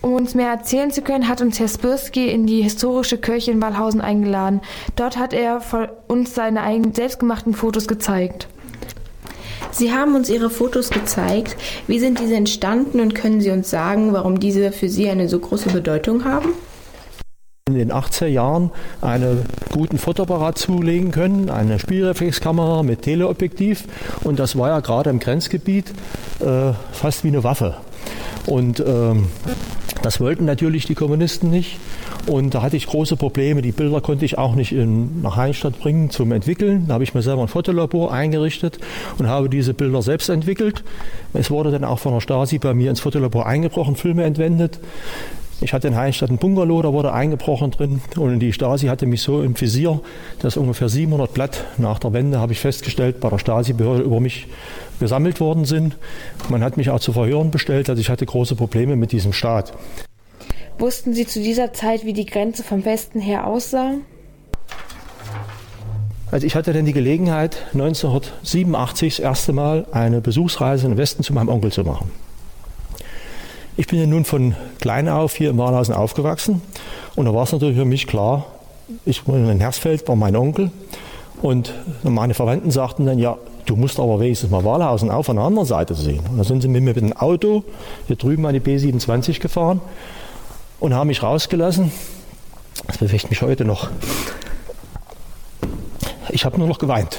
Um uns mehr erzählen zu können, hat uns Herr Spirski in die historische Kirche in Wallhausen eingeladen. Dort hat er uns seine eigenen selbstgemachten Fotos gezeigt. Sie haben uns Ihre Fotos gezeigt. Wie sind diese entstanden und können Sie uns sagen, warum diese für Sie eine so große Bedeutung haben? In den 80er Jahren einen guten Fotoapparat zulegen können, eine Spielreflexkamera mit Teleobjektiv, und das war ja gerade im Grenzgebiet fast wie eine Waffe. Und das wollten natürlich die Kommunisten nicht, und da hatte ich große Probleme. Die Bilder konnte ich auch nicht nach Heinstatt bringen zum Entwickeln. Da habe ich mir selber ein Fotolabor eingerichtet und habe diese Bilder selbst entwickelt. Es wurde dann auch von der Stasi bei mir ins Fotolabor eingebrochen, Filme entwendet. Ich hatte in Heinstatt einen Bungalow, da wurde eingebrochen drin, und die Stasi hatte mich so im Visier, dass ungefähr 700 Blatt nach der Wende, habe ich festgestellt, bei der Stasi-Behörde über mich gesammelt worden sind. Man hat mich auch zu Verhören bestellt, also ich hatte große Probleme mit diesem Staat. Wussten Sie zu dieser Zeit, wie die Grenze vom Westen her aussah? Also ich hatte dann die Gelegenheit, 1987 das erste Mal eine Besuchsreise in den Westen zu meinem Onkel zu machen. Ich bin ja nun von klein auf hier in Wallhausen aufgewachsen, und da war es natürlich für mich klar, ich wohne in Hersfeld, war mein Onkel, und meine Verwandten sagten dann, ja, du musst aber wenigstens mal Wallhausen auch von der anderen Seite sehen. Und da sind sie mit mir mit dem Auto hier drüben an die B27 gefahren und haben mich rausgelassen. Das bewegt mich heute noch. Ich habe nur noch geweint.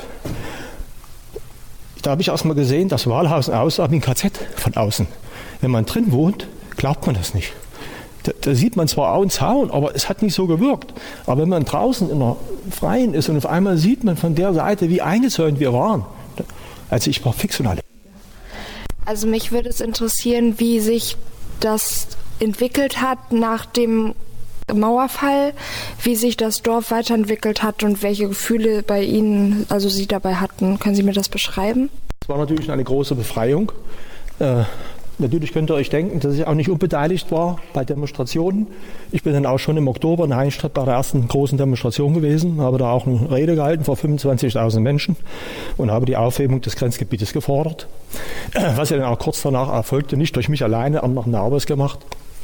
Da habe ich erst mal gesehen, dass Wallhausen aussah wie ein KZ von außen. Wenn man drin wohnt, glaubt man das nicht. Da sieht man zwar auch einen Zaun, aber es hat nicht so gewirkt. Aber wenn man draußen in der Freien ist und auf einmal sieht man von der Seite, wie eingezäunt wir waren. Also ich war fix und alle. Also mich würde es interessieren, wie sich das entwickelt hat nach dem Mauerfall, wie sich das Dorf weiterentwickelt hat und welche Gefühle bei Ihnen, also Sie dabei hatten. Können Sie mir das beschreiben? Es war natürlich eine große Befreiung. Natürlich könnt ihr euch denken, dass ich auch nicht unbeteiligt war bei Demonstrationen. Ich bin dann auch schon im Oktober in Heinstatt bei der ersten großen Demonstration gewesen, habe da auch eine Rede gehalten vor 25.000 Menschen und habe die Aufhebung des Grenzgebietes gefordert, was ja dann auch kurz danach erfolgte, nicht durch mich alleine, andere haben da auch was gemacht.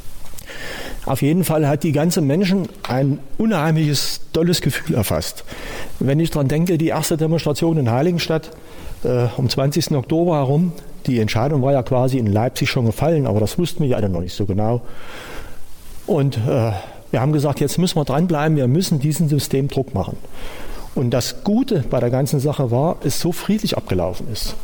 Auf jeden Fall hat die ganze Menschen ein unheimliches, tolles Gefühl erfasst. Wenn ich daran denke, die erste Demonstration in Heiligenstadt am 20. Oktober herum, die Entscheidung war ja quasi in Leipzig schon gefallen, aber das wussten wir ja alle noch nicht so genau. Und wir haben gesagt, jetzt müssen wir dranbleiben, wir müssen diesem System Druck machen. Und das Gute bei der ganzen Sache war, es so friedlich abgelaufen ist.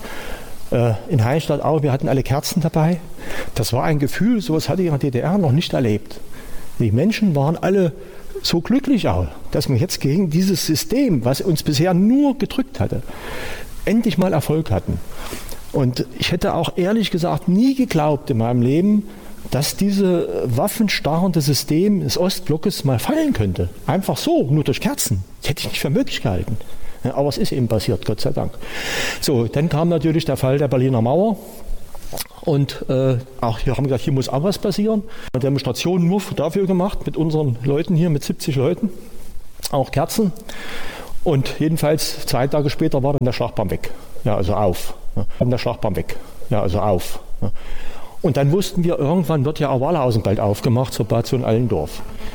In Heinstatt auch, wir hatten alle Kerzen dabei. Das war ein Gefühl, sowas hatte ich in der DDR noch nicht erlebt. Die Menschen waren alle so glücklich auch, dass wir jetzt gegen dieses System, was uns bisher nur gedrückt hatte, endlich mal Erfolg hatten. Und ich hätte auch ehrlich gesagt nie geglaubt in meinem Leben, dass dieses waffenstarrende System des Ostblockes mal fallen könnte. Einfach so, nur durch Kerzen. Das hätte ich nicht für möglich gehalten. Ja, aber es ist eben passiert, Gott sei Dank. So, dann kam natürlich der Fall der Berliner Mauer. Und auch hier haben wir gesagt, hier muss auch was passieren. Eine Demonstration nur dafür gemacht, mit unseren Leuten hier, mit 70 Leuten. Auch Kerzen. Und jedenfalls 2 Tage später war dann der Schlagbaum weg. Ja, also auf. Ja, der Schlagbaum weg. Ja, also auf. Ja. Und dann wussten wir, irgendwann wird ja auch Wallhausen bald aufgemacht, zur Station Allendorf.